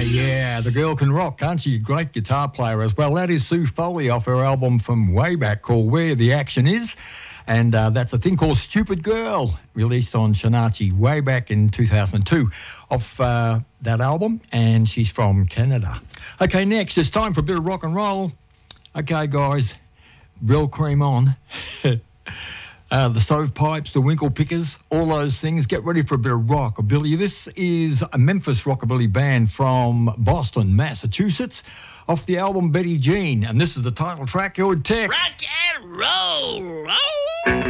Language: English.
Yeah, the girl can rock, can't she? Great guitar player as well. That is Sue Foley off her album from way back called Where the Action Is. And that's a thing called Stupid Girl, released on Shinarchi way back in 2002 off that album. And she's from Canada. Okay, next, it's time for a bit of rock and roll. Okay, guys, Brill Cream on. The Stovepipes, the Winkle Pickers, all those things. Get ready for a bit of rockabilly. This is a Memphis rockabilly band from Boston, Massachusetts, off the album Betty Jean. And this is the title track, Your Tech. Rock and roll.